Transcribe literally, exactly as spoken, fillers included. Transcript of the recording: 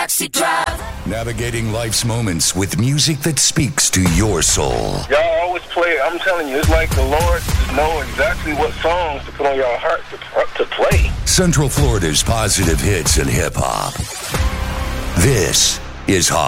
Backseat Drive. Navigating life's moments with music that speaks to your soul. Y'all always play, I'm telling you, it's like the Lord just know exactly what songs to put on your heart to, to play. Central Florida's positive hits and hip-hop. This is Hot.